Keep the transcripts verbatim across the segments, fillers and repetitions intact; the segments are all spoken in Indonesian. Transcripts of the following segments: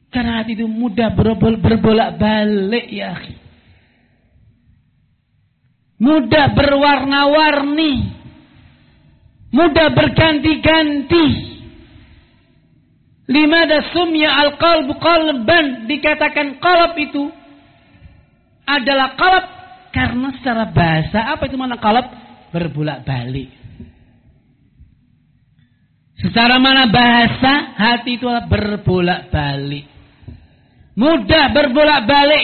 Karena hati itu mudah berbolak-balik ya akhi. Mudah berwarna-warni. Mudah berganti-ganti. Limada sumya al-qalbu qalban. Dikatakan qalb itu adalah qalb karena secara bahasa apa itu mana qalb? Berbolak-balik. Secara mana bahasa hati itu adalah berbolak-balik. Mudah berbolak-balik.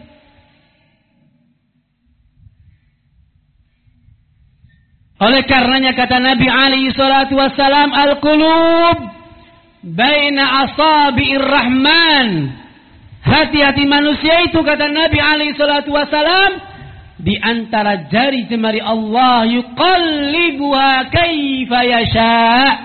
Oleh karenanya kata Nabi alaihi salatu wassalam, al-qulub baina asabi'ir rahman. Hati-hati manusia itu kata Nabi alaihi salatu wassalam di antara jari jemari Allah, yuqallibuha kaifa yasha'.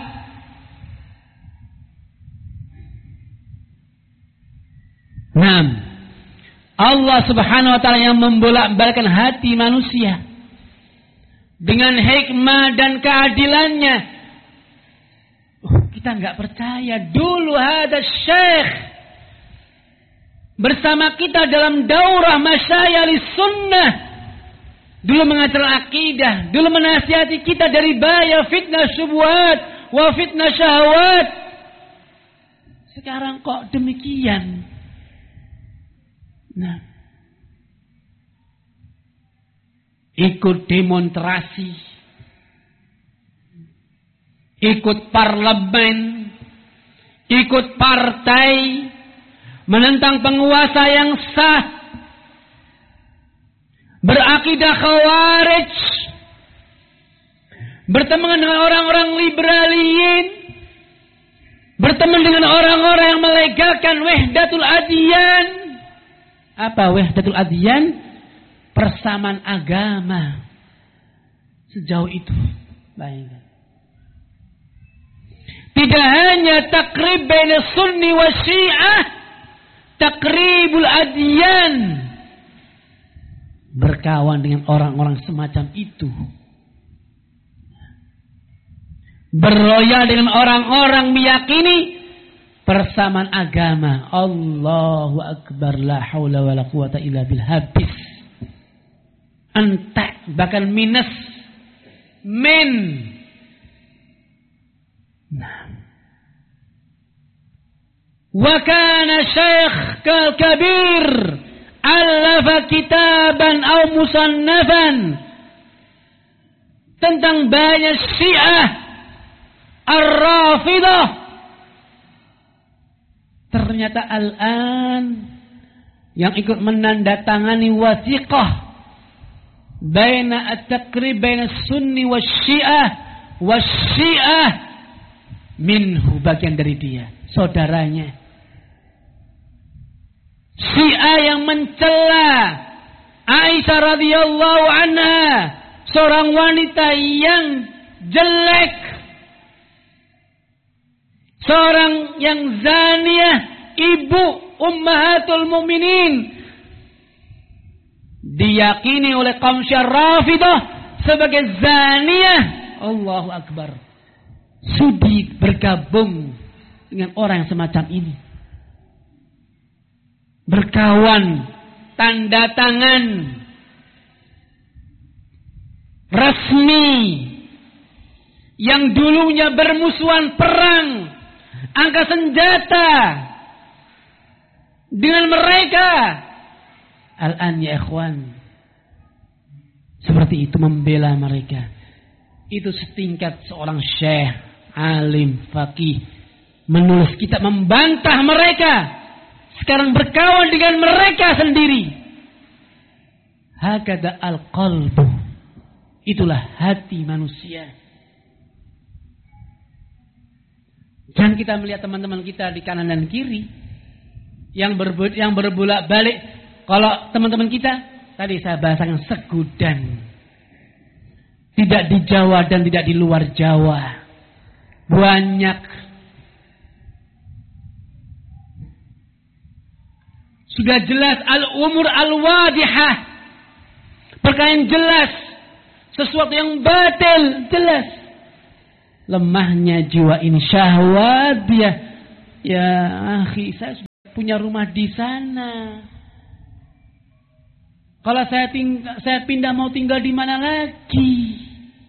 Nah, Allah subhanahu wa ta'ala yang membolak-balikkan hati manusia dengan hikmah dan keadilannya. Oh, kita nggak percaya. Dulu ada syekh bersama kita dalam daurah masyayikhis sunnah. Dulu mengajar akidah. Dulu menasihati kita dari bahaya fitnah syubhat wa fitnah syahwat. Sekarang kok demikian? Nah, ikut demonstrasi, ikut parlemen, ikut partai, menentang penguasa yang sah, berakidah khawarij, berteman dengan orang-orang liberalin, berteman dengan orang-orang yang melegalkan wahdatul adyan. Apa wahdatul adyan? Persamaan agama. Sejauh itu. Bayangkan. Tidak hanya takrib baina sunni wa syiah, takribul adyan. Berkawan dengan orang-orang semacam itu. Berloyal dengan orang-orang meyakini persamaan agama. Allahu akbar, la haula wala quwata illa billah. Habis. Entek, bahkan minus. Min. Nah. Wa kana syekh kabir alafa kitaban aw musannafan tentang banyak syiah ar-rafidah. Ternyata al-an yang ikut menandatangani wasiqah baina at-taqrib baina sunni wa syiah wa syiah minhu, bagian dari dia, saudaranya. Syiah yang mencela Aisyah radhiyallahu anha, seorang wanita yang jelek, seorang yang zaniyah, ibu ummahatul mukminin, diyakini oleh kaum Syiah Rafidah sebagai zaniyah. Allahu akbar. Sudi bergabung dengan orang yang semacam ini. Berkawan, tanda tangan resmi, yang dulunya bermusuhan perang, angkat senjata dengan mereka. Al-an ya ikhwan, seperti itu membela mereka. Itu setingkat seorang syekh, alim, faqih, menulis kitab membantah mereka. Sekarang berkawan dengan mereka sendiri. Hakada al-qalbu. Itulah hati manusia. Jangan kita melihat teman-teman kita di kanan dan kiri yang berbu yang berbolak-balik. Kalau teman-teman kita tadi saya bahasakan segudan, tidak di Jawa dan tidak di luar Jawa, banyak. Sudah jelas al-umur al-wadihah, perkara yang jelas, sesuatu yang batil jelas. Lemahnya jiwa ini, syahwat dia. Ya akhi, saya sudah punya rumah di sana. Kalau saya tinggal, saya pindah mau tinggal di mana lagi?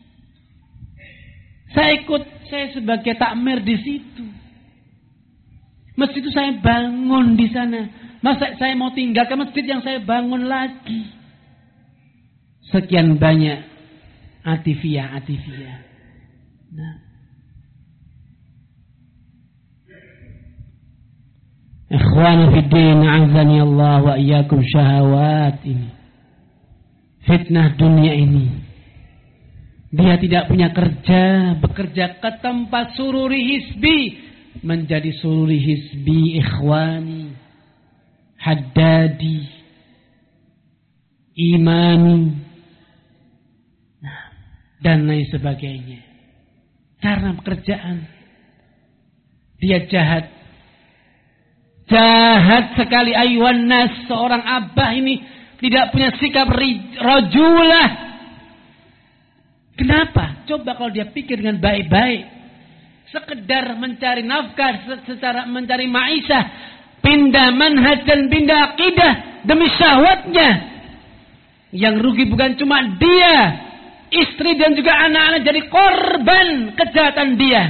Saya ikut, saya sebagai takmir di situ. Masjid itu saya bangun di sana. Masa saya mau tinggal ke masjid yang saya bangun lagi? Sekian banyak atifiyah-atifiyah. Nah. Ikhwan fiddin, azani Allah wa iyyakum, syahwat ini. Fitnah dunia ini. Dia tidak punya kerja, bekerja ke tempat sururi hisbi, menjadi sururi hisbi ikhwani, haddadi, imani, nah, dan lain sebagainya. Karena pekerjaan dia jahat. Jahat sekali ayuhan nas. Seorang abah ini tidak punya sikap rajulah. Kenapa? Coba kalau dia pikir dengan baik-baik. Sekedar mencari nafkah, secara mencari maisha, pindah manhaj dan pindah akidah demi syahwatnya. Yang rugi bukan cuma dia, istri dan juga anak-anak jadi korban kejahatan dia.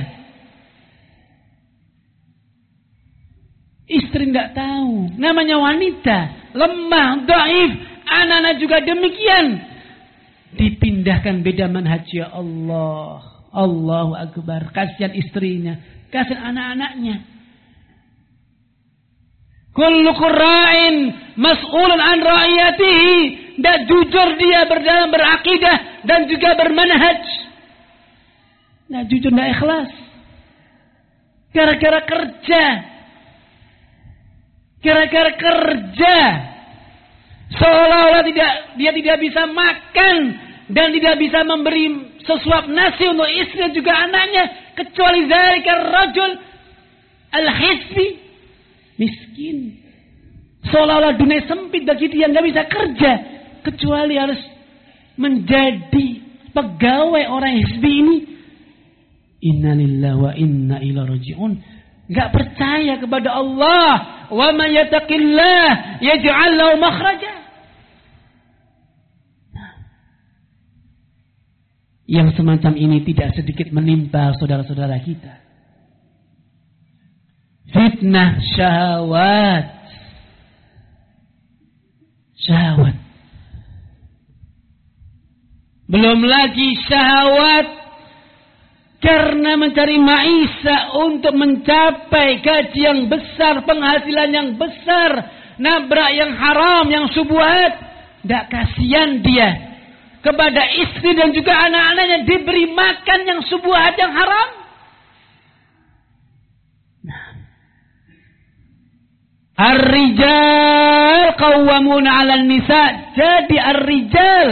Istri tidak tahu, namanya wanita, lemah, dhaif, anak-anak juga demikian. Dipindahkan beda manhaj, ya Allah, Allahu Akbar. Kasihan istrinya, kasihan anak-anaknya. Kullukum ra'in mas'ulun an ra'iyatihi. Dan jujur dia berdalam berakidah dan juga bermanhaj. Nah, jujur tidak ikhlas. Gara-gara kerja. Gara-gara kerja. Seolah-olah tidak, dia tidak bisa makan dan tidak bisa memberi sesuap nasi untuk istri dan juga anaknya, kecuali zalika rajul al-hisbi, miskin. Seolah-olah dunia sempit bagi dia, nggak bisa kerja kecuali harus menjadi pegawai orang hisbi ini. Inna lillahi wa inna ilaihi raji'un. Gak percaya kepada Allah. Wa man yattaqillah yaj'al lahu makhraja. Yang semacam ini tidak sedikit menimpa saudara-saudara kita. Fitnah syahwat. Syahwat. Belum lagi syahwat karena mencari maisha untuk mencapai gaji yang besar, penghasilan yang besar, nabrak yang haram, yang syubhat. Tidak kasihan dia kepada istri dan juga anak-anaknya diberi makan yang syubhat, yang haram. Nah. Ar-rijal qawwamuna 'alan nisa. Jadi ar-rijal,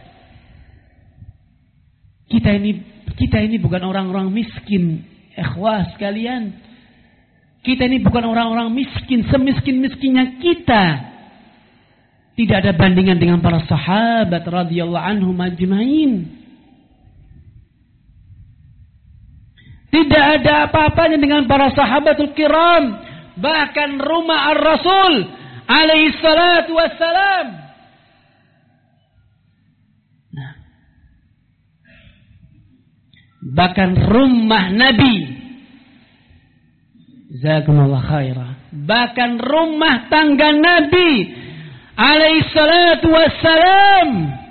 kita ini Kita ini bukan orang-orang miskin, ikhwah sekalian. Kita ini bukan orang-orang miskin, semiskin-miskinnya kita. Tidak ada bandingan dengan para sahabat radhiyallahu anhum ajma'in. Tidak ada apa-apanya dengan para sahabatul kiram. Bahkan rumah ar-Rasul alaihi salatu wassalam. Bahkan rumah Nabi, jazakumullah khairah, bahkan rumah tangga Nabi alaihi salatu wassalam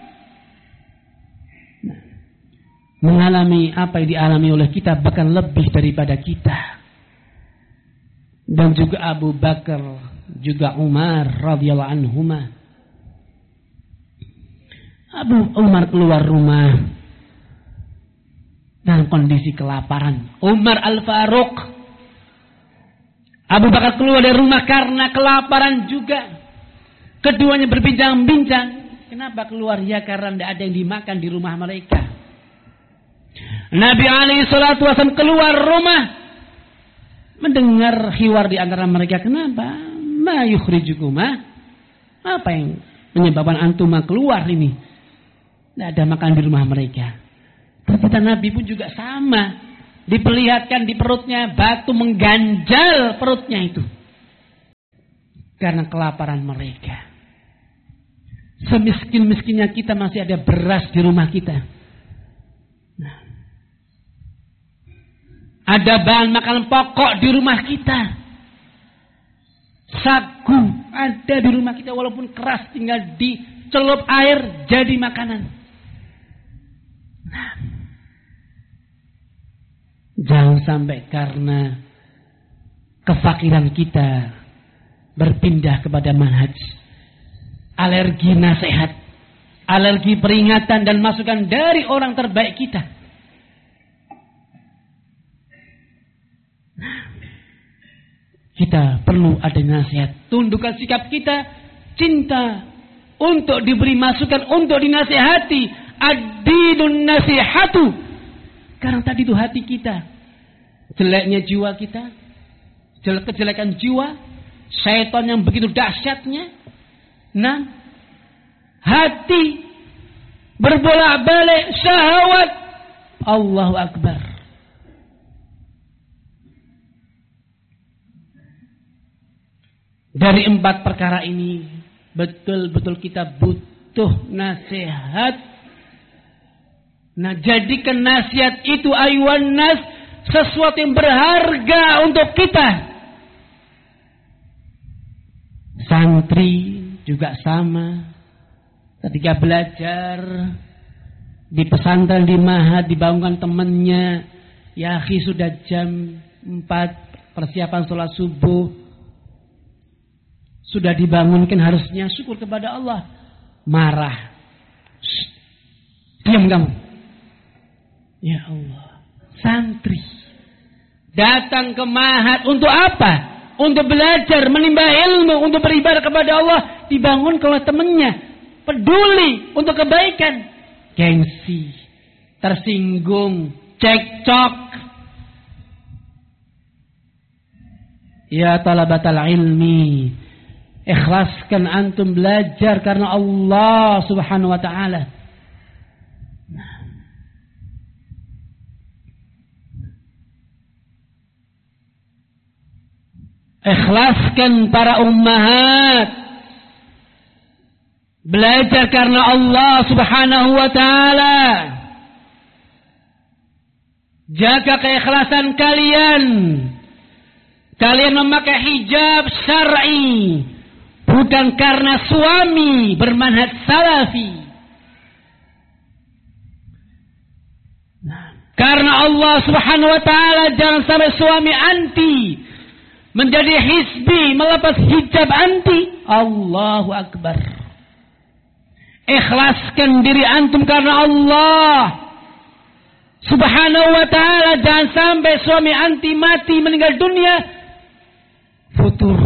mengalami apa yang dialami oleh kita, bahkan lebih daripada kita. Dan juga Abu Bakar, juga Umar radhiyallahu anhuma. Abu Umar keluar rumah dalam kondisi kelaparan. Umar Al-Faruq, Abu Bakar keluar dari rumah karena kelaparan juga. Keduanya berbincang-bincang. Kenapa keluar? Ya karena tidak ada yang dimakan di rumah mereka. Nabi alaihi salatu wasallam keluar rumah, mendengar hiwar di antara mereka. Kenapa? Ma yukhrijukuma? Apa yang menyebabkan antum keluar ini? Tidak ada makan di rumah mereka. Ternyata Nabi pun juga sama. Diperlihatkan di perutnya batu mengganjal perutnya itu. karena kelaparan mereka. Semiskin-miskinnya kita masih ada beras di rumah kita. Nah, ada bahan makanan pokok di rumah kita. Sagu ada di rumah kita walaupun keras, tinggal dicelup air jadi makanan. Nah, jangan sampai karena kefakiran kita berpindah kepada manhaj alergi nasihat, alergi peringatan dan masukan dari orang terbaik kita. Kita perlu ada nasihat. Tundukkan sikap kita, cinta untuk diberi masukan, untuk dinasihati. Ad-dinun nasihatu. Karena tadi itu hati kita, jeleknya jiwa kita, jelek kejelekan jiwa, syaitan yang begitu dahsyatnya. Nah, hati berbolak-balik syahwat. Allahu Akbar. Dari empat perkara ini betul-betul kita butuh nasihat. Nah, jadikan nasihat itu ayuhan nas sesuatu yang berharga untuk kita. Santri juga sama. Ketika belajar di pesantren, di mahad, dibangunkan temannya, ya akhi sudah jam empat persiapan sholat subuh, sudah dibangunkan, harusnya syukur kepada Allah. Marah. Shh, diam kamu. Ya Allah. Santri datang ke mahad untuk apa? Untuk belajar, menimba ilmu, untuk beribadah kepada Allah. Dibangun oleh temannya, peduli untuk kebaikan. Gengsi, tersinggung, cekcok. Ya talabatal ilmi, ikhlaskan antum belajar karena Allah Subhanahu wa ta'ala. Ikhlaskan para ummahat, belajar karena Allah Subhanahu wa ta'ala. Jaga keikhlasan kalian. Kalian memakai hijab syar'i bukan karena suami bermanhaj salafi. Karena Allah Subhanahu wa ta'ala, jangan sampai suami anti, menjadi hizbi, melepas hijab anti. Allahu Akbar. Ikhlaskan diri antum karena Allah Subhanahu wa ta'ala. Jangan sampai suami anti mati, meninggal dunia, futur,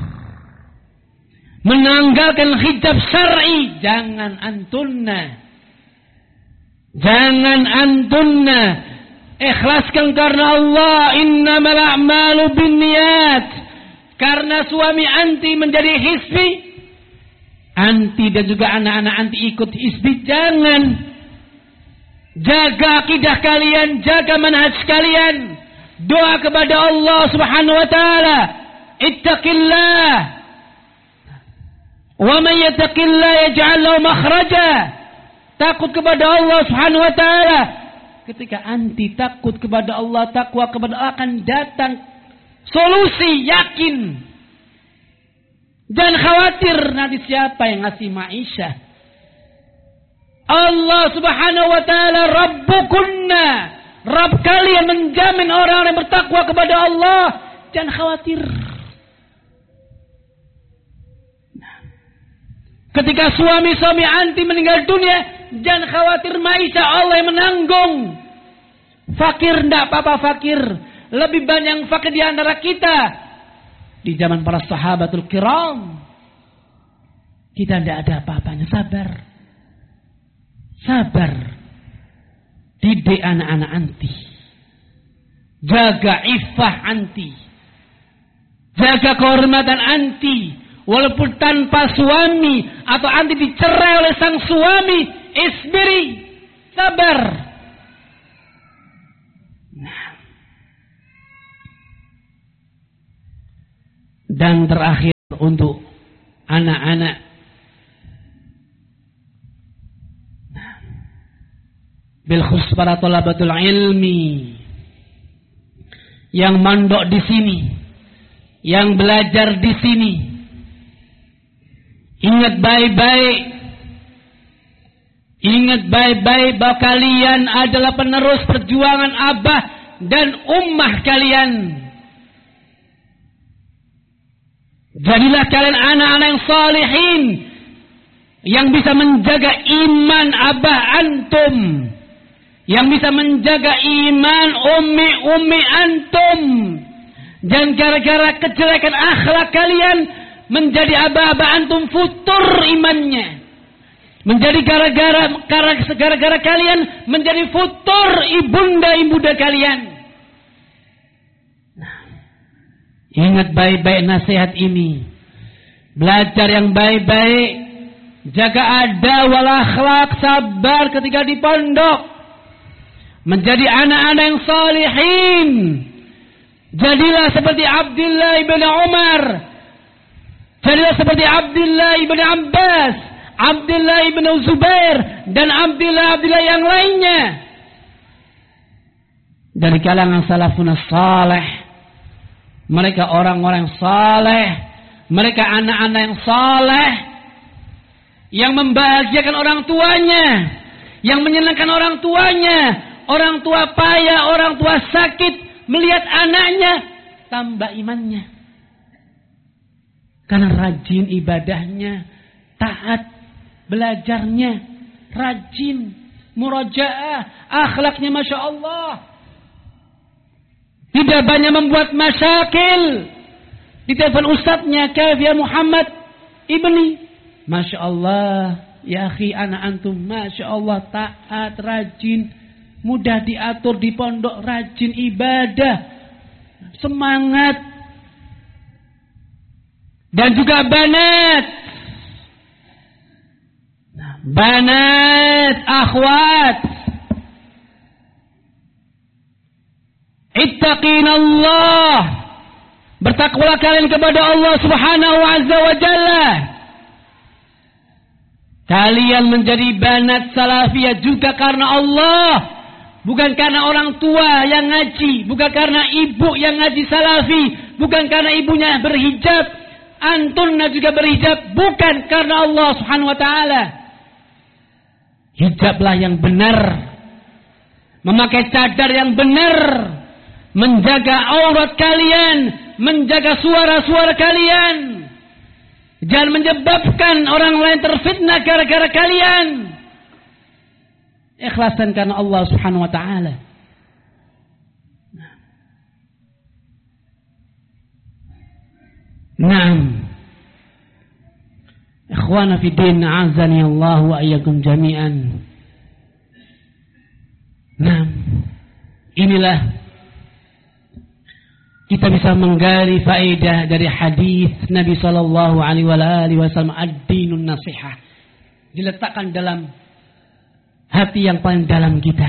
menanggalkan hijab syar'i. Jangan antunna, jangan antunna. Ikhlaskan karena Allah. Innamal a'malu binniyat. Karena suami anti menjadi hizbi, anti dan juga anak-anak anti ikut hizbi. Jangan. Jaga akidah kalian, jaga manhaj kalian. Doa kepada Allah Subhanahu wa ta'ala. Ittaqillah. Wa man yattaqillah yaj'al lahu makhraja. Takut kepada Allah Subhanahu wa ta'ala. Ketika anti takut kepada Allah, takwa kepada Allah, akan datang solusi, yakin. Jangan khawatir nanti siapa yang ngasih ma'isyah. Allah Subhanahu wa ta'ala Rabbukunna. Rabb kalian menjamin orang yang bertakwa kepada Allah. Jangan khawatir. Ketika suami-suami anti meninggal dunia, jangan khawatir, ma'isyah Allah yang menanggung. Fakir enggak apa-apa, fakir. Lebih banyak yang fakir di antara kita. Di zaman para sahabatul kiram, kita enggak ada apa-apanya. Sabar. Sabar. Didik anak-anak anti. Jaga iffah anti. Jaga kehormatan anti. Walaupun tanpa suami, atau anti dicerai oleh sang suami, isbiri, sabar. Nah. Dan terakhir untuk anak-anak. Bil khusus para thalabatul ilmi yang mondok di sini, yang belajar di sini. Ingat baik-baik, ingat baik-baik bahwa kalian adalah penerus perjuangan abah dan ummah kalian. Jadilah kalian anak-anak yang salihin, yang bisa menjaga iman abah antum, yang bisa menjaga iman ummi-ummi antum. Jangan gara-gara kejelekan akhlak kalian menjadi abah-abah antum futur imannya. Menjadi gara-gara gara-gara kalian menjadi futur ibunda-ibunda kalian. Nah, ingat baik-baik nasihat ini. Belajar yang baik-baik, jaga adab wal akhlak, sabar ketika di pondok. Menjadi anak-anak yang salihin. Jadilah seperti Abdullah ibn Umar. Jadilah seperti Abdullah ibn Abbas, Abdullah ibn Zubair, dan Abdullah Abdullah yang lainnya. Dari kalangan salafun saleh. Mereka orang-orang yang saleh. Mereka anak-anak yang saleh. Yang membahagiakan orang tuanya. Yang menyenangkan orang tuanya. Orang tua payah, orang tua sakit, melihat anaknya tambah imannya. Karena rajin ibadahnya, taat belajarnya, rajin murajaah, akhlaknya Masya Allah. Tidak banyak membuat masyakil. Di telepon ustadznya, kaif ya Muhammad ibni. Masya Allah, ya akhi anak antum, Masya Allah, taat, rajin, mudah diatur di pondok, rajin ibadah, semangat. Dan juga banat. Banat, akhwat. Ittaqinallah. Bertakwalah kalian kepada Allah Subhanahu wa Jalla. Kalian menjadi banat salafiyah juga karena Allah. Bukan karena orang tua yang ngaji. Bukan karena ibu yang ngaji salafi. Bukan karena ibunya berhijab. Antunna juga berhijab. Bukan karena Allah Subhanahu wa ta'ala. Hijablah yang benar. Memakai cadar yang benar. Menjaga aurat kalian. Menjaga suara-suara kalian. Jangan menyebabkan orang lain terfitnah gara-gara kalian. Ikhlasan karena Allah Subhanahu wa ta'ala. Naam. Ikhwana fi din, a'azani Allah wa iyyakum jami'an. Naam. Inilah kita bisa menggali faedah dari hadis Nabi sallallahu alaihi wasallam, ad-dinun nasihah. Diletakkan dalam hati yang paling dalam kita.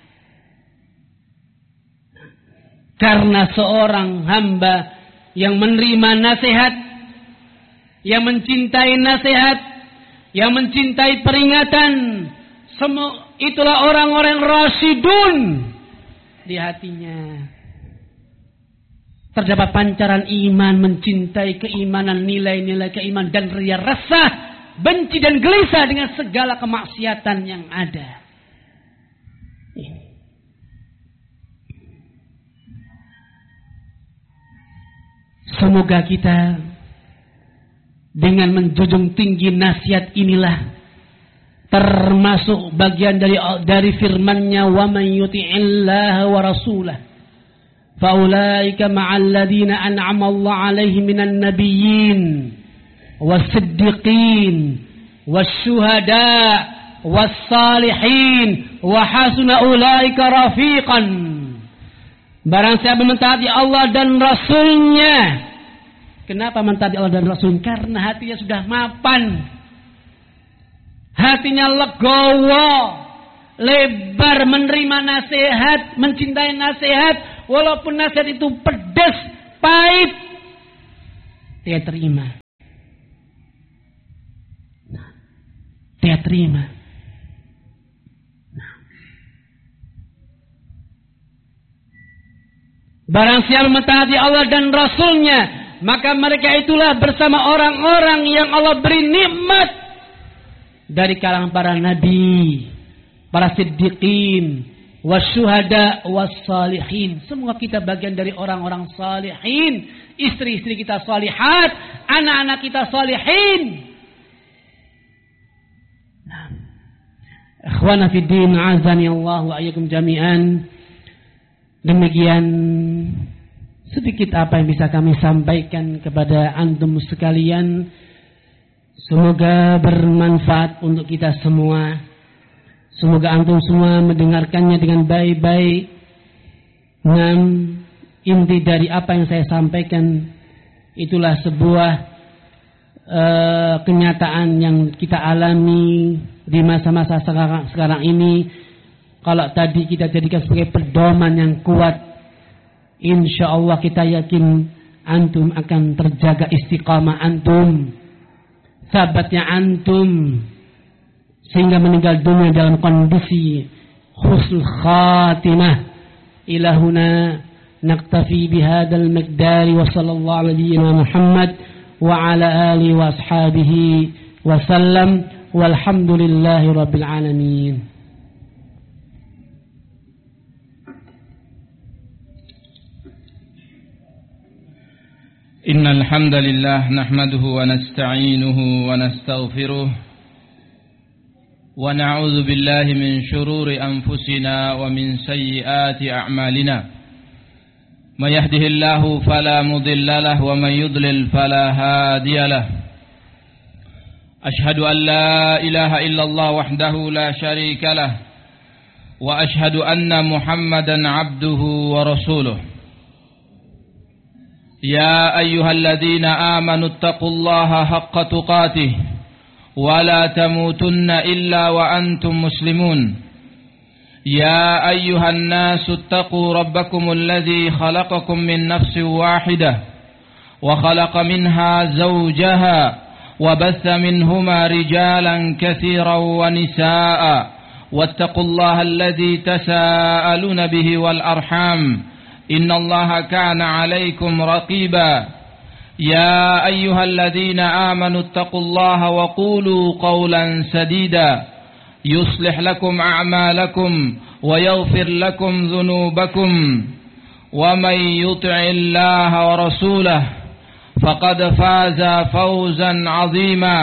Karena seorang hamba yang menerima nasihat, yang mencintai nasihat, yang mencintai peringatan, semua itulah orang-orang rasyidun di hatinya. Terdapat pancaran iman, mencintai keimanan, nilai-nilai keimanan, dan ria resah, benci dan gelisah dengan segala kemaksiatan yang ada. Semoga kita dengan menjunjung tinggi nasihat inilah termasuk bagian dari dari firman-Nya, wa man yuti'illaha wa rasulah fa ulaika ma'al ladzina an'ama Allah 'alaihim minan nabiyyin was-siddiqin wasyuhada was-salihin wa hasuna ulaika rafiqan. Barang siapa mentaati Allah dan Rasul-Nya. Kenapa mentaati Allah dan Rasul? Karena hatinya sudah mapan. Hatinya legowo, lebar menerima nasihat, mencintai nasihat, walaupun nasihat itu pedas, pahit, dia terima. terima. Barang siapa mentaati Allah dan Rasulnya, maka mereka itulah bersama orang-orang yang Allah beri nikmat dari kalangan para nabi, para siddiqin, wasyuhada, wassalihin. Semua kita bagian dari orang-orang salihin. Istri-istri kita salihat, anak-anak kita salihin. Ikhwana fi din, azani Allah wa iyyakum jami'an. Demikian sedikit apa yang bisa kami sampaikan kepada antum sekalian. Semoga bermanfaat untuk kita semua. Semoga antum semua mendengarkannya dengan baik-baik. Nah, inti dari apa yang saya sampaikan itulah sebuah uh, kenyataan yang kita alami di masa-masa sekarang, sekarang ini. Kalau tadi kita jadikan sebagai pedoman yang kuat, insya Allah kita yakin antum akan terjaga istiqamah antum, sabatnya antum, sehingga meninggal dunia dalam kondisi husnul khatimah. Ilahuna naktafi bihadal miqdari wa sallallahu alaihi wa Muhammad wa ala alihi wa ashabihi wa sallam walhamdulillahi rabbil alamin. إن الحمد لله نحمده ونستعينه ونستغفره ونعوذ بالله من شرور أنفسنا ومن سيئات أعمالنا من يهده الله فلا مضل له ومن يضلل فلا هادي له أشهد أن لا إله إلا الله وحده لا شريك له وأشهد أن محمدا عبده ورسوله يا أيها الذين آمنوا اتقوا الله حق تقاته ولا تموتن إلا وأنتم مسلمون يا أيها الناس اتقوا ربكم الذي خلقكم من نفس واحدة وخلق منها زوجها وبث منهما رجالا كثيرا ونساء واتقوا الله الذي تساءلون به والأرحام إن الله كان عليكم رقيبا يا أيها الذين آمنوا اتقوا الله وقولوا قولا سديدا يصلح لكم أعمالكم ويغفر لكم ذنوبكم ومن يطع الله ورسوله فقد فاز فوزا عظيما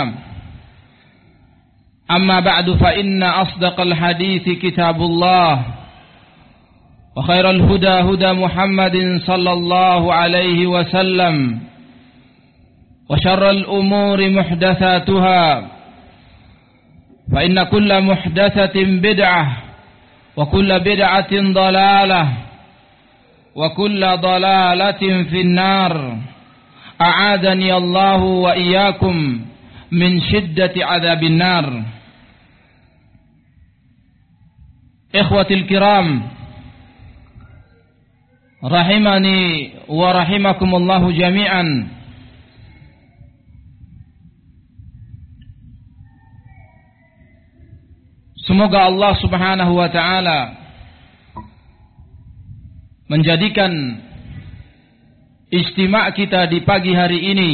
أما بعد فإن أصدق الحديث كتاب الله وخير الهدى هدى محمد صلى الله عليه وسلم وشر الأمور محدثاتها فإن كل محدثة بدعة وكل بدعة ضلالة وكل ضلالة في النار أعاذني الله وإياكم من شدة عذاب النار. إخوتي الكرام rahimani wa rahimakumullahu jami'an. Semoga Allah Subhanahu wa taala menjadikan ijtima' kita di pagi hari ini,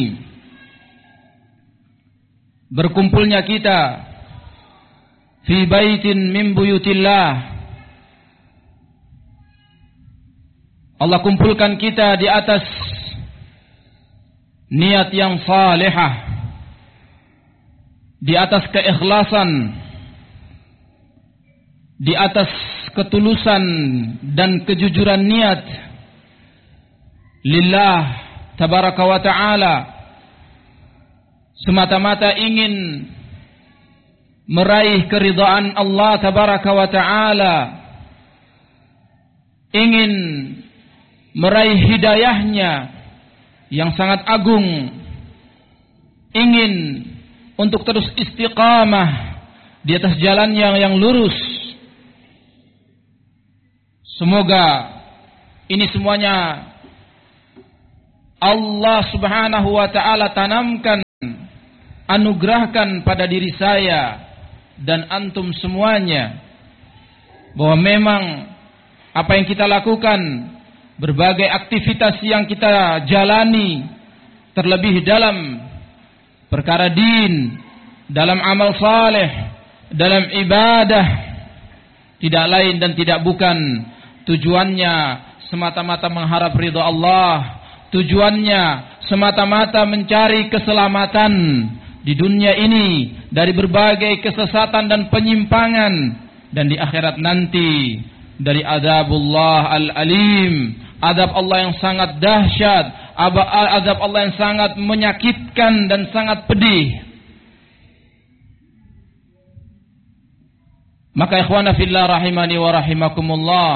berkumpulnya kita fi baitin min buyutillah, Allah kumpulkan kita di atas niat yang salihah, di atas keikhlasan, di atas ketulusan dan kejujuran niat lillah tabaraka wa ta'ala, semata-mata ingin meraih keridhaan Allah tabaraka wa ta'ala, ingin meraih hidayahnya yang sangat agung, ingin untuk terus istiqamah di atas jalan yang yang lurus. Semoga ini semuanya Allah Subhanahu wa ta'ala tanamkan, anugerahkan pada diri saya dan antum semuanya bahwa memang apa yang kita lakukan, berbagai aktivitas yang kita jalani, terlebih dalam perkara din, dalam amal saleh, dalam ibadah, tidak lain dan tidak bukan tujuannya semata-mata mengharap ridha Allah, tujuannya semata-mata mencari keselamatan di dunia ini dari berbagai kesesatan dan penyimpangan, dan di akhirat nanti dari azabullah al-alim, azab Allah yang sangat dahsyat, azab Allah yang sangat menyakitkan dan sangat pedih. Maka ikhwana fillah rahimani wa rahimakumullah,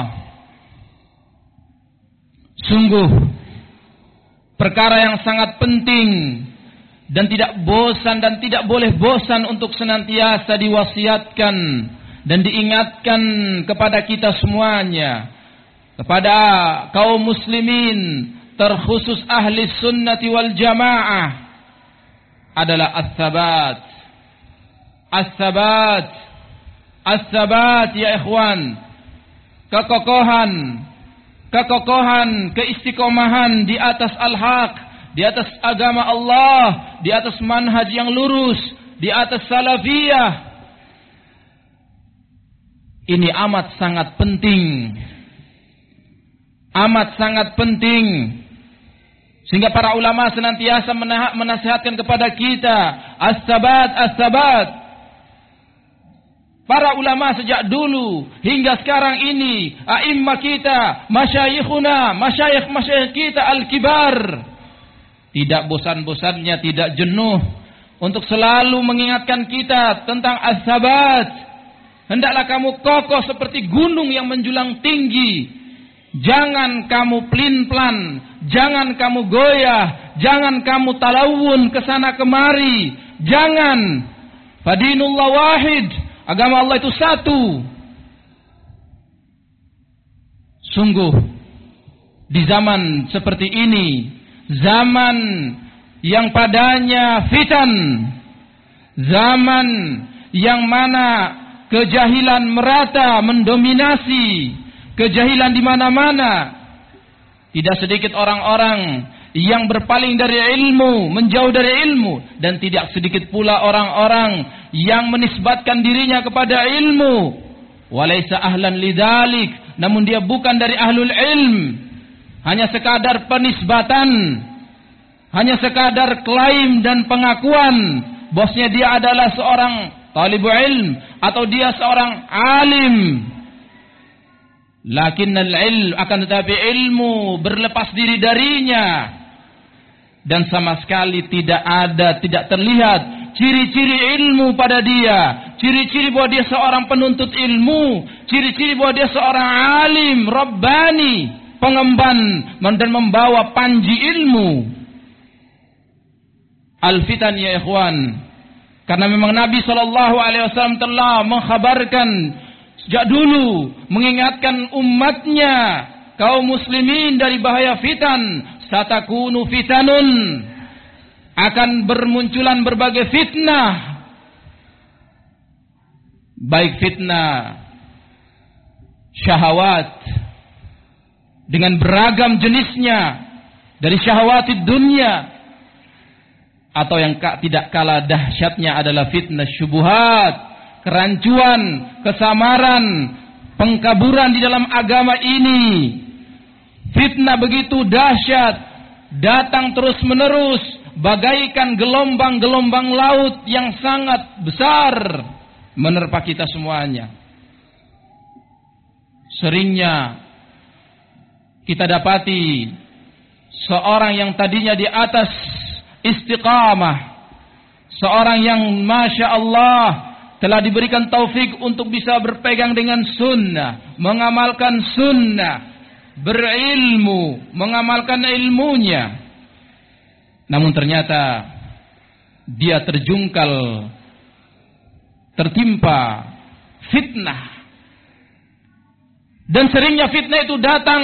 sungguh perkara yang sangat penting dan tidak bosan dan tidak boleh bosan untuk senantiasa diwasiatkan dan diingatkan kepada kita semuanya, kepada kaum muslimin, terkhusus ahli sunnati wal jamaah, adalah as-sabat. As-sabat, as-sabat ya ikhwan, kekokohan, kekokohan, keistiqomahan di atas al-haq, di atas agama Allah, di atas manhaj yang lurus, di atas salafiyah. Ini amat sangat penting, amat sangat penting, sehingga para ulama senantiasa menasihatkan kepada kita as-sabat, as-sabat. Para ulama sejak dulu hingga sekarang ini, a'immah kita, masyayikhuna, masyayikh-masyayikh kita al-kibar, tidak bosan-bosannya, tidak jenuh untuk selalu mengingatkan kita tentang as-sabat. Hendaklah kamu kokoh seperti gunung yang menjulang tinggi. Jangan kamu pelin-pelan, jangan kamu goyah, jangan kamu talawun kesana kemari. Jangan. Fadinullah wahid, agama Allah itu satu. Sungguh di zaman seperti ini, zaman yang padanya fitan, zaman yang mana kejahilan merata mendominasi, kejahilan di mana-mana. Tidak sedikit orang-orang yang berpaling dari ilmu, menjauh dari ilmu, dan tidak sedikit pula orang-orang yang menisbatkan dirinya kepada ilmu. Walaysa ahlan lidzalik, namun dia bukan dari ahlul ilm. Hanya sekadar penisbatan, hanya sekadar klaim dan pengakuan bosnya dia adalah seorang talibul ilm atau dia seorang alim. Lakinnal ilm, akan tetapi ilmu berlepas diri darinya, dan sama sekali tidak ada, tidak terlihat ciri-ciri ilmu pada dia, ciri-ciri bahwa dia seorang penuntut ilmu, ciri-ciri bahwa dia seorang alim rabbani, pengemban dan membawa panji ilmu. Al-fitan ya ikhwan, karena memang Nabi shallallahu alaihi wasallam telah mengkhabarkan sejak dulu, mengingatkan umatnya, kaum muslimin dari bahaya fitan. Satakunu fitanun, akan bermunculan berbagai fitnah, baik fitnah syahwat dengan beragam jenisnya, dari syahwatid dunia, atau yang tidak kalah dahsyatnya adalah fitnah syubuhat, kerancuan, kesamaran, pengkaburan di dalam agama ini. Fitnah begitu dahsyat, datang terus menerus bagaikan gelombang-gelombang laut yang sangat besar menerpa kita semuanya. Seringnya kita dapati seorang yang tadinya di atas istiqamah, seorang yang masya Allah telah diberikan taufik untuk bisa berpegang dengan sunnah, mengamalkan sunnah, berilmu, mengamalkan ilmunya, namun ternyata dia terjungkal, tertimpa fitnah. Dan seringnya fitnah itu datang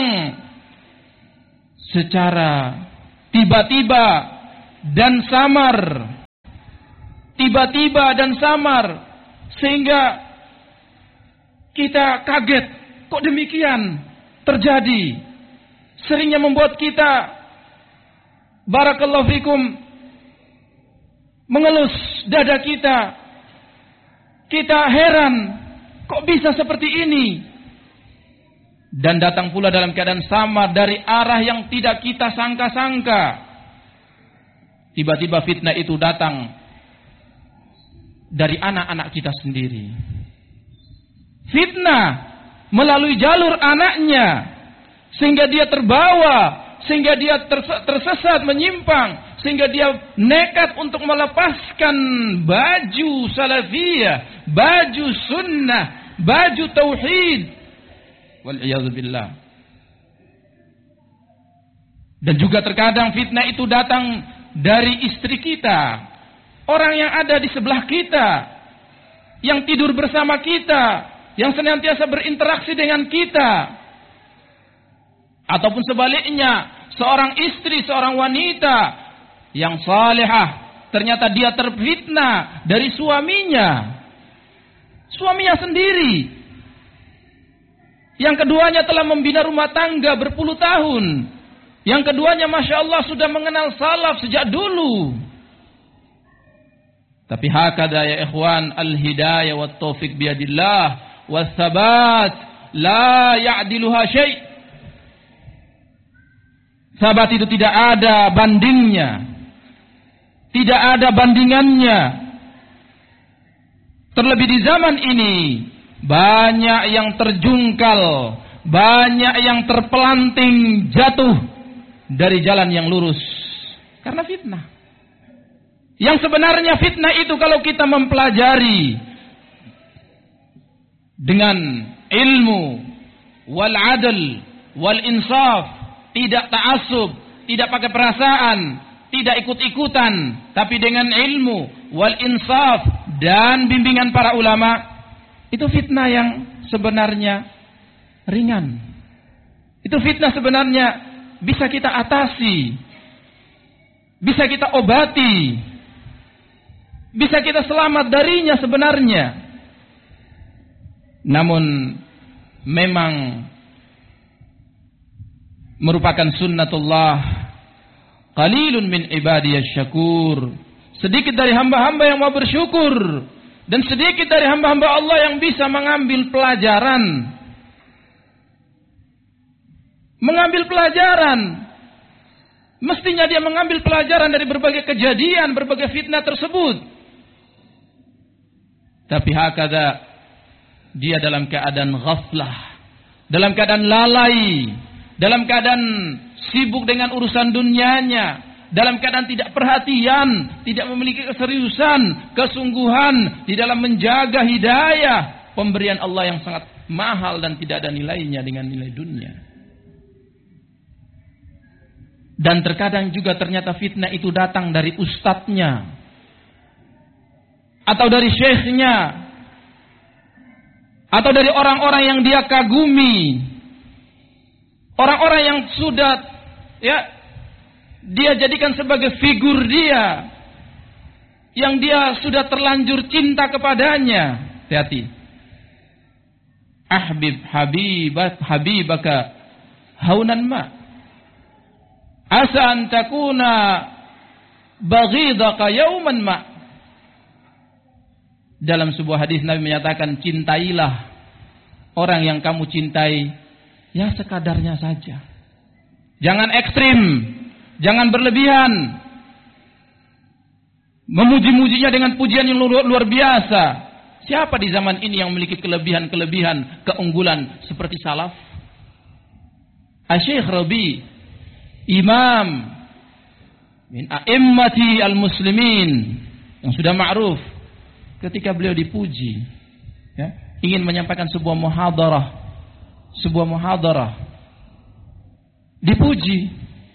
secara tiba-tiba dan samar, tiba-tiba dan samar, sehingga kita kaget, kok demikian terjadi. Seringnya membuat kita, barakallahu fikum, mengelus dada kita. Kita heran, kok bisa seperti ini? Dan datang pula dalam keadaan sama dari arah yang tidak kita sangka-sangka. Tiba-tiba fitnah itu datang dari anak-anak kita sendiri. Fitnah melalui jalur anaknya, sehingga dia terbawa, sehingga dia tersesat, menyimpang, sehingga dia nekat untuk melepaskan baju salafiyah, baju sunnah, baju tauhid. Wal'iyadzubillah. Dan juga terkadang fitnah itu datang dari istri kita, orang yang ada di sebelah kita, yang tidur bersama kita, yang senantiasa berinteraksi dengan kita. Ataupun sebaliknya, seorang istri, seorang wanita yang salihah, ternyata dia terfitnah dari suaminya. Suaminya sendiri. Yang keduanya telah membina rumah tangga berpuluh tahun. Yang keduanya Masya Allah sudah mengenal salaf sejak dulu. Tapi hakada ya ikhwan, al-hidayah wa taufiq biadillah wa thabat la ya'diluha syai'. Sahabat itu tidak ada bandingnya, tidak ada bandingannya. Terlebih di zaman ini, banyak yang terjungkal, banyak yang terpelanting jatuh dari jalan yang lurus karena fitnah. Yang sebenarnya fitnah itu kalau kita mempelajari dengan ilmu wal adl wal insaf, tidak ta'assub, tidak pakai perasaan, tidak ikut-ikutan, tapi dengan ilmu wal insaf dan bimbingan para ulama, itu fitnah yang sebenarnya ringan. Itu fitnah sebenarnya bisa kita atasi, bisa kita obati, bisa kita selamat darinya sebenarnya. Namun memang merupakan sunnatullah, qalilun min ibadiyasy syakur. Sedikit dari hamba-hamba yang mau bersyukur, dan sedikit dari hamba-hamba Allah yang bisa mengambil pelajaran. Mengambil pelajaran. Mestinya dia mengambil pelajaran dari berbagai kejadian, berbagai fitnah tersebut. Tapi hakada, dia dalam keadaan ghaflah, dalam keadaan lalai, dalam keadaan sibuk dengan urusan dunianya, dalam keadaan tidak perhatian, tidak memiliki keseriusan, kesungguhan di dalam menjaga hidayah, pemberian Allah yang sangat mahal dan tidak ada nilainya dengan nilai dunia. Dan terkadang juga ternyata fitnah itu datang dari ustadznya, atau dari syekhnya, atau dari orang-orang yang dia kagumi, orang-orang yang sudah ya dia jadikan sebagai figur dia, yang dia sudah terlanjur cinta kepadanya. Hati-hati. Ahbib habibat habibaka haunan ma, asa an takuna baghidaka yauman ma. Dalam sebuah hadis Nabi menyatakan, cintailah orang yang kamu cintai ya sekadarnya saja. Jangan ekstrim, jangan berlebihan, memuji-mujinya dengan pujian yang luar, luar biasa. Siapa di zaman ini yang memiliki kelebihan-kelebihan, keunggulan seperti salaf? Asy-Syaikh Rabi, imam min a'immati al-muslimin, yang sudah ma'ruf, ketika beliau dipuji, ya, ingin menyampaikan sebuah muhadarah, sebuah muhadarah, dipuji,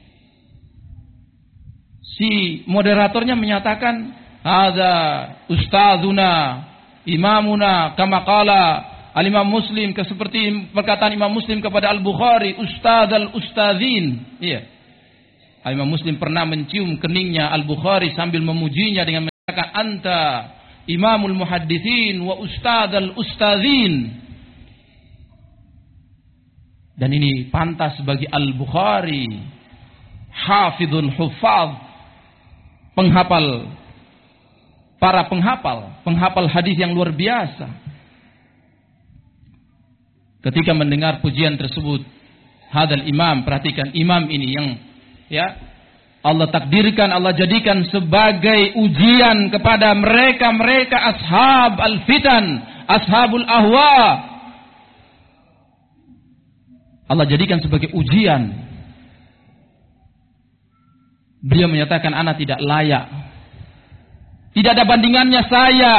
si moderatornya menyatakan, hadza ustadzuna imamuna kama qala al-Imam Muslim, ke seperti perkataan Imam Muslim kepada Al-Bukhari, ustadzal ustadzin. Iya. Imam Muslim pernah mencium keningnya Al-Bukhari sambil memujinya dengan mengatakan, anta imamul muhadditsin wa ustadzal ustadzin. Dan ini pantas bagi Al-Bukhari, hafidhul huffaz, penghafal, para penghafal, penghafal hadis yang luar biasa. Ketika mendengar pujian tersebut, hadal imam, perhatikan imam ini yang ya Allah takdirkan, Allah jadikan sebagai ujian kepada mereka-mereka ashab al-fitan, ashabul ahwa. Allah jadikan sebagai ujian. Beliau menyatakan, ana tidak layak. Tidak ada bandingannya saya.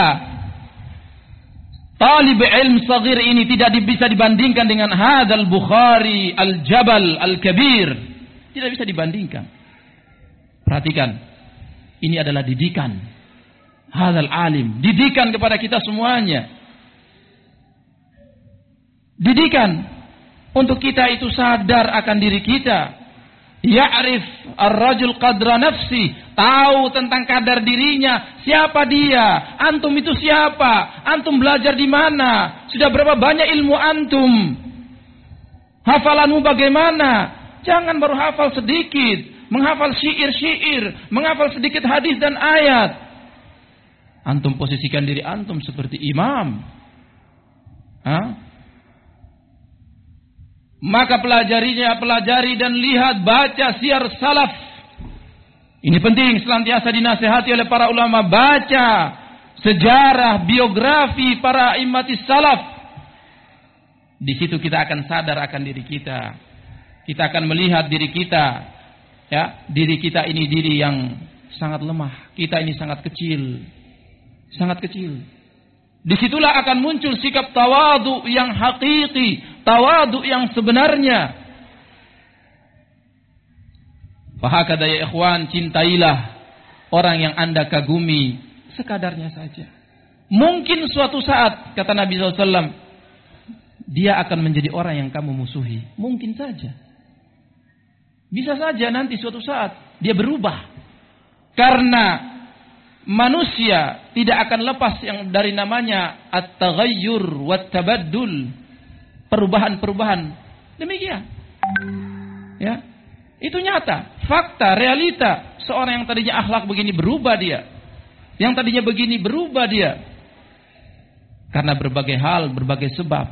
Talib ilm saghir ini tidak bisa dibandingkan dengan hadzal Bukhari al-Jabal al-Kabir. Tidak bisa dibandingkan. Perhatikan. Ini adalah didikan. Hadzal alim. Didikan kepada kita semuanya. Didikan. Untuk kita itu sadar akan diri kita. Ya'rif ar-rajul qadra nafsi. Tahu tentang kadar dirinya. Siapa dia? Antum itu siapa? Antum belajar di mana? Sudah berapa banyak ilmu antum? Hafalanmu bagaimana? Jangan baru hafal sedikit. Menghafal syair-syair. Menghafal sedikit hadis dan ayat. Antum posisikan diri antum seperti imam. Hah? Maka pelajarinya, pelajari dan lihat, baca syiar salaf. Ini penting, senantiasa dinasihati oleh para ulama. Baca sejarah, biografi para immatis salaf. Di situ kita akan sadar akan diri kita. Kita akan melihat diri kita. Ya, diri kita ini diri yang sangat lemah. Kita ini sangat kecil. Sangat kecil. Disitulah akan muncul sikap tawadu yang hakiki, tawadu yang sebenarnya. Fahakada ya ikhwan, cintailah orang yang anda kagumi sekadarnya saja. Mungkin suatu saat, kata Nabi shallallahu alaihi wasallam, dia akan menjadi orang yang kamu musuhi. Mungkin saja. Bisa saja nanti suatu saat dia berubah. Karena manusia tidak akan lepas yang dari namanya at-taghayyur wat-tabaddul, perubahan-perubahan. Demikian. Ya. Itu nyata, fakta, realita. Seorang yang tadinya akhlak begini berubah dia. Yang tadinya begini berubah dia. Karena berbagai hal, berbagai sebab.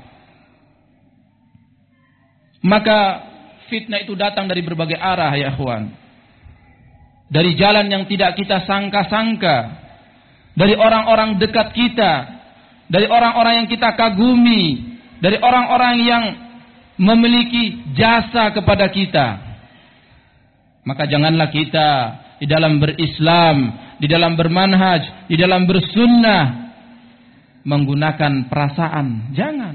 Maka fitnah itu datang dari berbagai arah ya ikhwan. Dari jalan yang tidak kita sangka-sangka. Dari orang-orang dekat kita. Dari orang-orang yang kita kagumi. Dari orang-orang yang memiliki jasa kepada kita. Maka janganlah kita di dalam berislam, di dalam bermanhaj, di dalam bersunnah menggunakan perasaan. Jangan.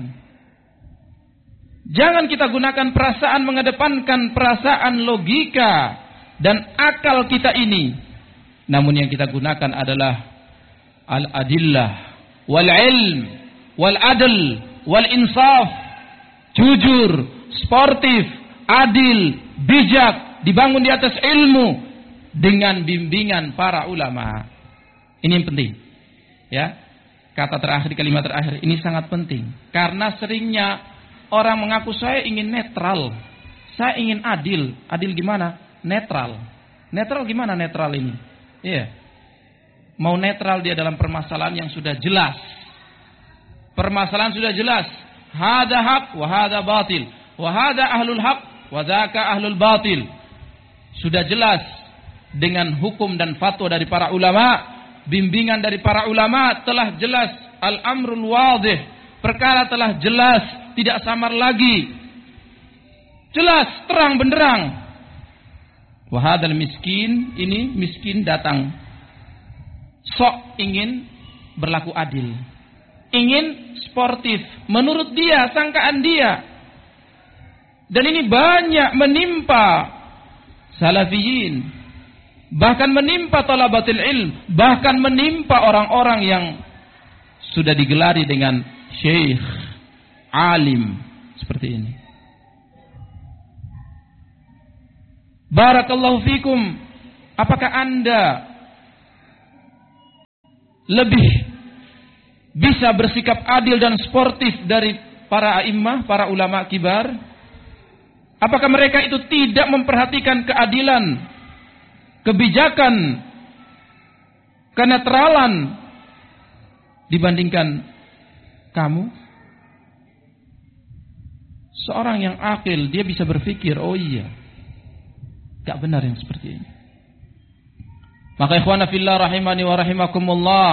Jangan kita gunakan perasaan, mengedepankan perasaan logika dan akal kita ini. Namun yang kita gunakan adalah al-adillah wal ilm wal adl wal insaf. Jujur, sportif, adil, bijak, dibangun di atas ilmu dengan bimbingan para ulama. Ini yang penting. Ya. Kata terakhir, kalimat terakhir ini sangat penting karena seringnya orang mengaku saya ingin netral. Saya ingin adil. Adil gimana? Netral. Netral gimana netral ini? Iya. Mau netral dia dalam permasalahan yang sudah jelas. Permasalahan sudah jelas. Hada haq wa hada batil. Wa hada ahlul haq wa dzaka ahlul batil. Sudah jelas dengan hukum dan fatwa dari para ulama, bimbingan dari para ulama telah jelas, al-amrul wadih, perkara telah jelas, tidak samar lagi. Jelas, terang benderang. Wa hadzal miskin, ini miskin datang sok ingin berlaku adil. Ingin sportif menurut dia, sangkaan dia. Dan ini banyak menimpa salafiyin, bahkan menimpa talabatul ilm, bahkan menimpa orang-orang yang sudah digelari dengan syekh, alim seperti ini. Barakallahu fikum. Apakah Anda lebih bisa bersikap adil dan sportif dari para a'immah, para ulama kibar? Apakah mereka itu tidak memperhatikan keadilan, kebijakan, kenetralan dibandingkan kamu? Seorang yang akil, dia bisa berpikir, oh iya, gak benar yang seperti ini. Maka ikhwana fillah rahimani wa rahimakumullah,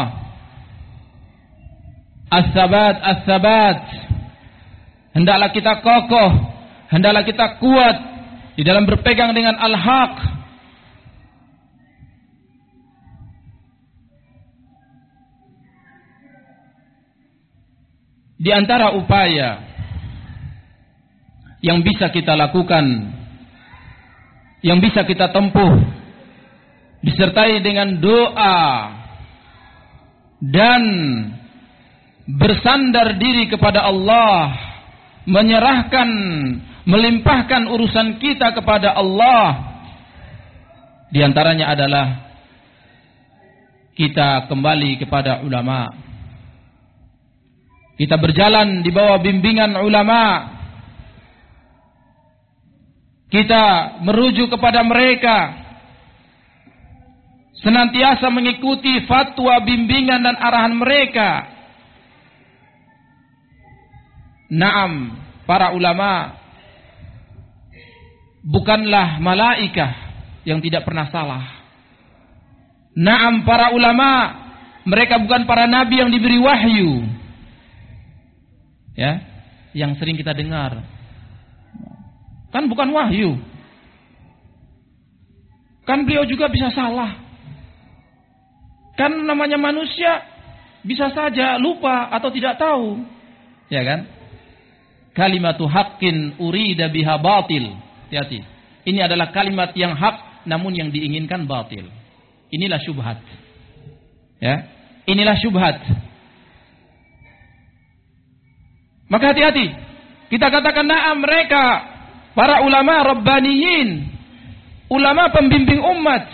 as-sabat, as-sabat, hendaklah kita kokoh, hendaklah kita kuat di dalam berpegang dengan al-haq. Di antara upaya yang bisa kita lakukan, yang bisa kita tempuh, disertai dengan doa dan bersandar diri kepada Allah, menyerahkan, melimpahkan urusan kita kepada Allah. Di antaranya adalah kita kembali kepada ulama. Kita berjalan di bawah bimbingan ulama. Kita merujuk kepada mereka, senantiasa mengikuti fatwa, bimbingan dan arahan mereka. Naam, para ulama bukanlah malaikah yang tidak pernah salah. Naam, para ulama mereka bukan para nabi yang diberi wahyu, ya, yang sering kita dengar. Kan bukan wahyu. Kan beliau juga bisa salah. Kan namanya manusia, bisa saja lupa atau tidak tahu. Ya kan? Kalimatu haqqin urida biha batil. Hati-hati. Ini adalah kalimat yang hak namun yang diinginkan batil. Inilah syubhat. Ya. Inilah syubhat. Maka hati-hati. Kita katakan na'am, mereka para ulama rabbaniyin, ulama pembimbing umat,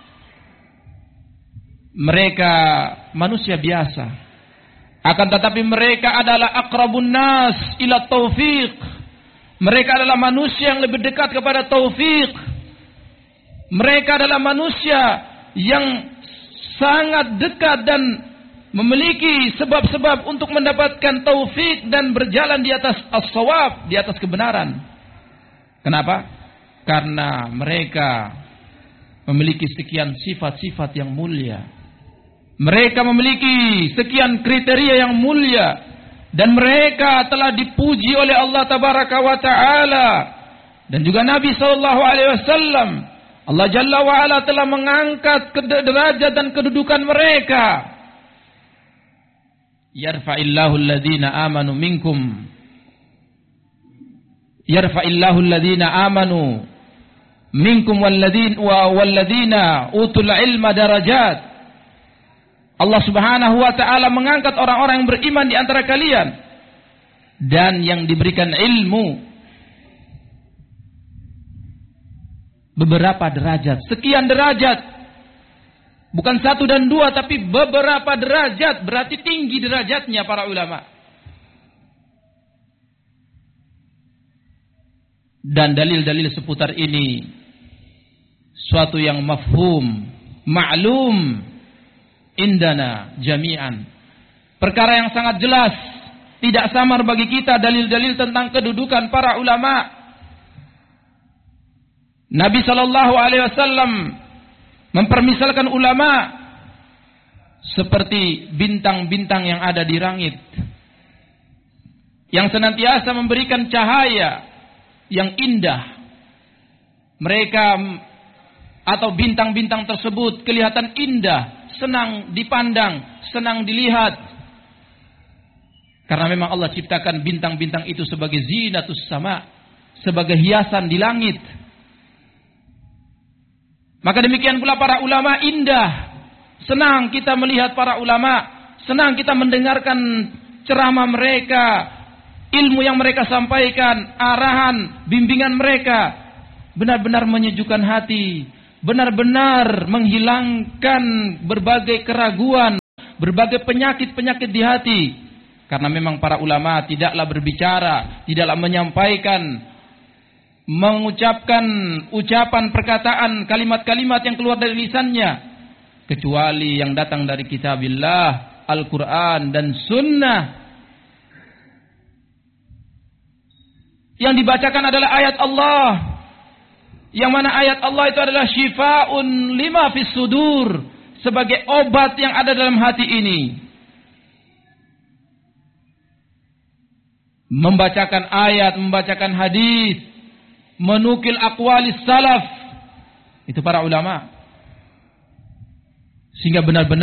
mereka manusia biasa. Akan tetapi mereka adalah aqrabun nas ila taufiq. Mereka adalah manusia yang lebih dekat kepada taufik. Mereka adalah manusia yang sangat dekat dan memiliki sebab-sebab untuk mendapatkan taufik dan berjalan di atas as-shawab, di atas kebenaran. Kenapa? Karena mereka memiliki sekian sifat-sifat yang mulia. Mereka memiliki sekian kriteria yang mulia. Dan mereka telah dipuji oleh Allah Tabaraka wa Ta'ala. Dan juga Nabi sallallahu alaihi wasallam. Allah Jalla wa Ala telah mengangkat derajat dan kedudukan mereka. Yarfa'illahu alladhina amanu minkum. Yarfa'illahu alladhina amanu minkum walladhin wa walladhina utul ilma darajat. Allah Subhanahu wa taala mengangkat orang-orang yang beriman di antara kalian dan yang diberikan ilmu beberapa derajat, sekian derajat. Bukan satu dan dua tapi beberapa derajat, berarti tinggi derajatnya para ulama. Dan dalil-dalil seputar ini suatu yang mafhum, ma'lum indana jami'an. Perkara yang sangat jelas, tidak samar bagi kita dalil-dalil tentang kedudukan para ulama. Nabi sallallahu alaihi wasallam mempermisalkan ulama seperti bintang-bintang yang ada di langit, yang senantiasa memberikan cahaya yang indah. Mereka atau bintang-bintang tersebut kelihatan indah, senang dipandang, senang dilihat. Karena memang Allah ciptakan bintang-bintang itu sebagai zinatus sama, sebagai hiasan di langit. Maka demikian pula para ulama indah. Senang kita melihat para ulama, senang kita mendengarkan ceramah mereka, ilmu yang mereka sampaikan, arahan, bimbingan mereka benar-benar menyejukkan hati, benar-benar menghilangkan berbagai keraguan, berbagai penyakit-penyakit di hati. Karena memang para ulama tidaklah berbicara, tidaklah menyampaikan, mengucapkan ucapan, perkataan, kalimat-kalimat yang keluar dari lisannya, kecuali yang datang dari kitabillah, Al-Quran dan Sunnah. Yang dibacakan adalah ayat Allah, yang mana ayat Allah itu adalah syifaun lima fis sudur, sebagai obat yang ada dalam hati ini. Membacakan ayat, membacakan hadis, menukil aqwalis salaf, itu para ulama, sehingga benar-benar